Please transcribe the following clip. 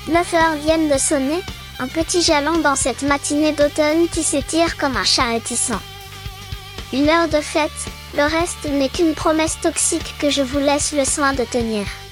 9 heures viennent de sonner, un petit jalon dans cette matinée d'automne qui s'étire comme un chat réticent. Une heure de fête, le reste n'est qu'une promesse toxique que je vous laisse le soin de tenir.